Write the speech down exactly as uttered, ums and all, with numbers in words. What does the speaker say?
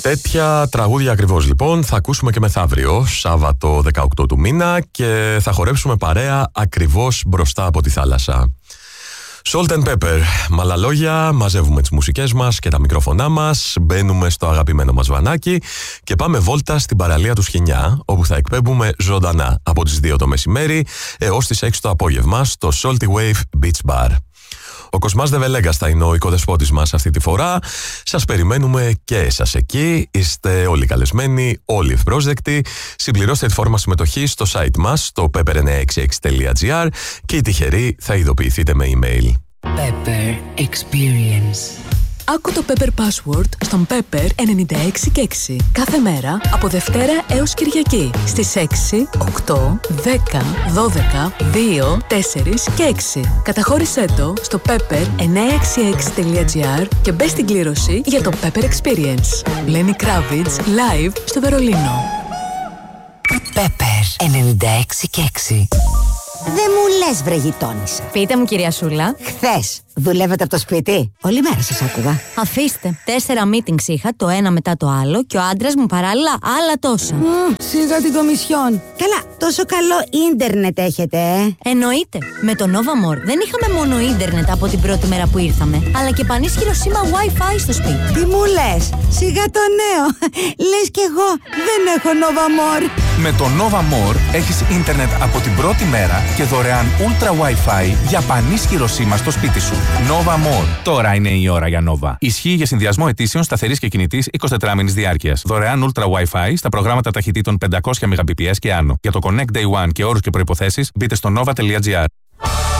Τέτοια τραγούδια ακριβώς λοιπόν θα ακούσουμε και μεθαύριο, Σάββατο δεκαοκτώ του μήνα, και θα χορέψουμε παρέα ακριβώς μπροστά από τη θάλασσα. Salt and Pepper. Με άλλα λόγια, μαζεύουμε τις μουσικές μας και τα μικρόφωνά μας, μπαίνουμε στο αγαπημένο μας βανάκι και πάμε βόλτα στην παραλία του Σχοινιά, όπου θα εκπέμπουμε ζωντανά από τις δύο το μεσημέρι έως τις έξι το απόγευμα στο Salty Wave Beach Bar. Ο Κοσμάς Δεβελέγκας θα είναι ο οικοδεσπότης μας αυτή τη φορά. Σας περιμένουμε και εσάς εκεί. Είστε όλοι καλεσμένοι, όλοι ευπρόσδεκτοι. Συμπληρώστε τη φόρμα συμμετοχής στο site μας, στο pepper εννιακόσια εξήντα έξι τελεία gr, και οι τυχεροί θα ειδοποιηθείτε με email. Pepper Experience. Άκου το Pepper Password στον Pepper ενενήντα έξι και έξι. Κάθε μέρα από Δευτέρα έως Κυριακή στις έξι, οκτώ, δέκα, δώδεκα, δύο, τέσσερα και έξι. Καταχώρησέ το στο pepper εννιακόσια εξήντα έξι τελεία gr και μπες στην κλήρωση για το Pepper Experience. Lenny Kravitz live στο Βερολίνο. Pepper ενενήντα έξι και έξι. Δεν μου λες βρε γειτόνισσα. Πείτε μου, κυρία Σούλα. Χθες δουλεύετε από το σπίτι? Όλη μέρα σας άκουγα. Αφήστε. Τέσσερα meetings είχα, το ένα μετά το άλλο, και ο άντρας μου παράλληλα άλλα τόσα. Mm, σιγά την κομισιόν. Καλά, τόσο καλό ίντερνετ έχετε, ε? Εννοείται. Με το Nova More δεν είχαμε μόνο ίντερνετ από την πρώτη μέρα που ήρθαμε, αλλά και πανίσχυρο σήμα Wi-Fi στο σπίτι. Τι μου λες? Σιγά το νέο. Λες κι εγώ δεν έχω Nova More. Με το Nova More έχεις ίντερνετ από την πρώτη μέρα και δωρεάν Ultra Wi-Fi για πανίσχυρο σήμα στο σπίτι σου. Nova More. Τώρα είναι η ώρα για Nova. Ισχύει για συνδυασμό αιτήσεων σταθερής και κινητής εικοσιτετράμηνης διάρκειας. Δωρεάν Ultra Wi-Fi στα προγράμματα ταχυτήτων πεντακόσια Mbps και άνω. Για το Connect Day One και όρους και προϋποθέσεις μπείτε στο nova τελεία gr.